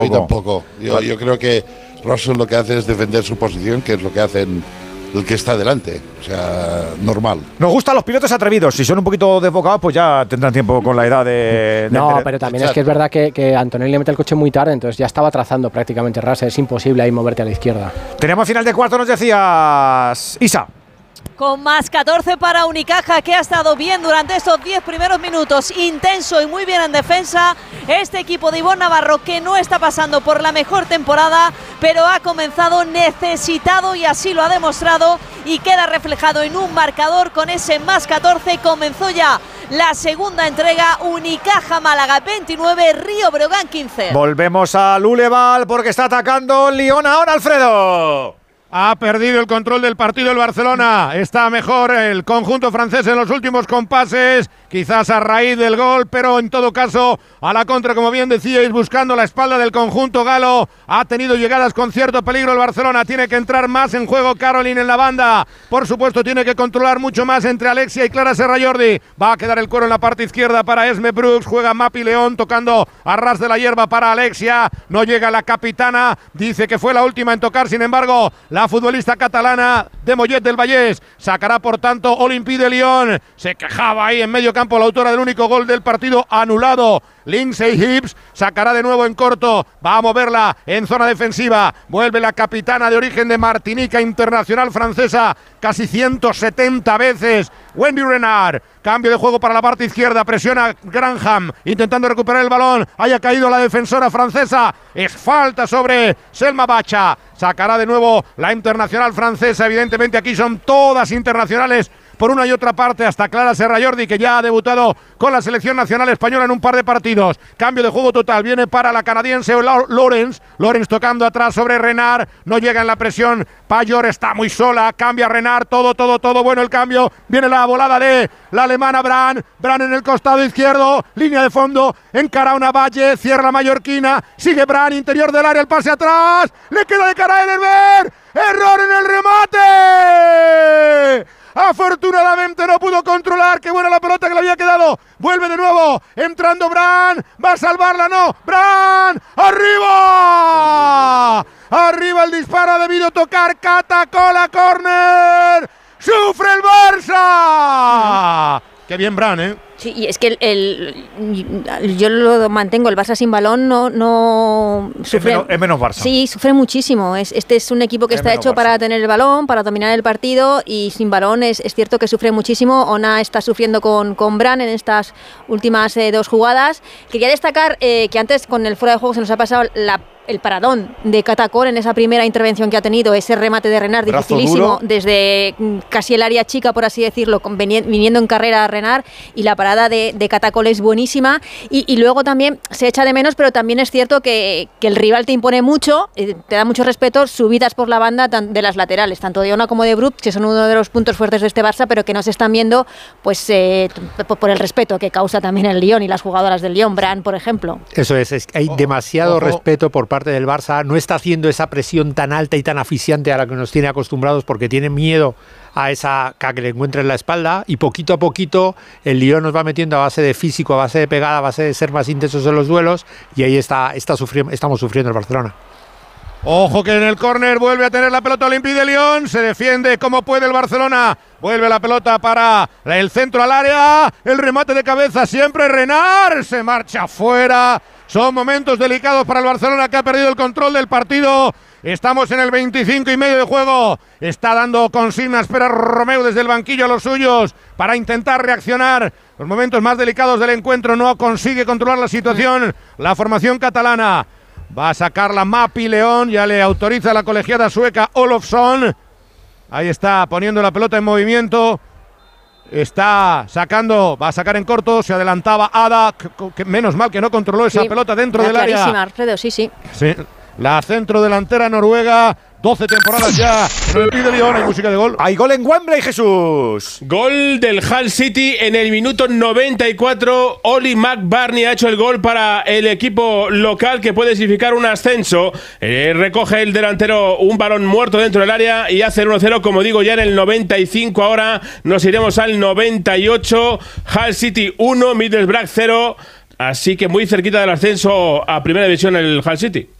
Y tampoco. Yo creo que Russell lo que hace es defender su posición, que es lo que hacen el que está delante. O sea, normal. Nos gustan los pilotos atrevidos. Si son un poquito desbocados, pues ya tendrán tiempo con la edad de no, pero también es que es verdad que Antonelli le mete el coche muy tarde, entonces ya estaba trazando prácticamente Russell. Es imposible ahí moverte a la izquierda. Tenemos final de cuarto, nos decías, Isa. Con más 14 para Unicaja, que ha estado bien durante estos 10 primeros minutos, intenso y muy bien en defensa. Este equipo de Ivonne Navarro, que no está pasando por la mejor temporada, pero ha comenzado necesitado y así lo ha demostrado, y queda reflejado en un marcador con ese más 14. Comenzó ya la segunda entrega. Unicaja Málaga 29, Río Breogán 15. Volvemos a Luleval porque está atacando Lyon ahora, Alfredo. Ha perdido el control del partido el Barcelona. Está mejor el conjunto francés en los últimos compases, quizás a raíz del gol, pero en todo caso a la contra, como bien decíais, buscando la espalda del conjunto galo. Ha tenido llegadas con cierto peligro el Barcelona. Tiene que entrar más en juego Caroline en la banda. Por supuesto tiene que controlar mucho más entre Alexia y Clara Serrajordi. Va a quedar el cuero en la parte izquierda para Esme Brooks. Juega Mapi León tocando a ras de la hierba para Alexia. No llega la capitana. Dice que fue la última en tocar. Sin embargo, la futbolista catalana de Mollet del Vallès sacará por tanto Olympique de Lyon. Se quejaba ahí en medio campo la autora del único gol del partido anulado, Lindsay Hibbs. Sacará de nuevo en corto, va a moverla en zona defensiva. Vuelve la capitana de origen de Martinica, internacional francesa casi 170 veces, Wendy Renard. Cambio de juego para la parte izquierda, presiona Granham intentando recuperar el balón. Haya caído la defensora francesa, es falta sobre Selma Bacha. Sacará de nuevo la internacional francesa. Evidentemente aquí son todas internacionales por una y otra parte, hasta Clara Serrajordi, que ya ha debutado con la selección nacional española en un par de partidos. Cambio de juego total, viene para la canadiense Lawrence tocando atrás sobre Renard, no llega en la presión, Payor está muy sola, cambia Renard, todo bueno el cambio, viene la volada de la alemana Bran en el costado izquierdo, línea de fondo, encara una Valle, cierra la mallorquina, sigue Bran, interior del área, el pase atrás, le queda de cara a Enerver, error en el remate. Afortunadamente no pudo controlar. Qué buena la pelota que le había quedado. Vuelve de nuevo, entrando Bran. Va a salvarla, no. Bran, arriba. Arriba el disparo, ha debido tocar Catacola, córner. ¡Sufre el Barça! Qué bien Bran, ¿eh? Sí, y es que yo lo mantengo, el Barça sin balón no sufre. Es menos Barça. Sí, sufre muchísimo. Este es un equipo que está hecho Barça para tener el balón, para dominar el partido, y sin balón es cierto que sufre muchísimo. Ona está sufriendo con Bran en estas últimas dos jugadas. Quería destacar que antes con el fuera de juego se nos ha pasado el paradón de Catacol en esa primera intervención que ha tenido, ese remate de Renard dificilísimo desde casi el área chica, por así decirlo, viniendo en carrera a Renard, y la parada de Catacol es buenísima, y luego también se echa de menos, pero también es cierto que el rival te impone mucho, te da mucho respeto, subidas por la banda de las laterales, tanto de Ona como de Brut, que son uno de los puntos fuertes de este Barça, pero que no se están viendo pues por el respeto que causa también el Lyon y las jugadoras del Lyon, Bran, por ejemplo. Eso es que hay demasiado respeto por parte del Barça, no está haciendo esa presión tan alta y tan asfixiante a la que nos tiene acostumbrados, porque tiene miedo a esa que le encuentre en la espalda, y poquito a poquito el Lyon nos va metiendo a base de físico, a base de pegada, a base de ser más intensos en los duelos, y ahí estamos sufriendo el Barcelona. Ojo que en el córner vuelve a tener la pelota Olympique de Lyon, se defiende como puede el Barcelona, vuelve la pelota para el centro al área, el remate de cabeza siempre Renard, se marcha fuera. Son momentos delicados para el Barcelona, que ha perdido el control del partido. Estamos en el 25 y medio de juego. Está dando consignas Pere Romeu desde el banquillo a los suyos para intentar reaccionar. Los momentos más delicados del encuentro, no consigue controlar la situación la formación catalana. Va a sacar la Mapi León, ya le autoriza la colegiada sueca Olofsson. Ahí está poniendo la pelota en movimiento. Está sacando, va a sacar en corto, se adelantaba Ada, que menos mal que no controló esa pelota dentro del área. Clarísima, Alfredo, sí. La centrodelantera noruega, 12 temporadas ya en el Olympique de Lyon. Hay música de gol. Hay gol en Wembley, Jesús. Gol del Hull City en el minuto 94. Oli McBurney ha hecho el gol para el equipo local, que puede significar un ascenso. Recoge el delantero un balón muerto dentro del área y hace el 1-0, como digo, ya en el 95. Ahora nos iremos al 98. Hull City 1, Middlesbrough 0. Así que muy cerquita del ascenso a Primera División el Hull City.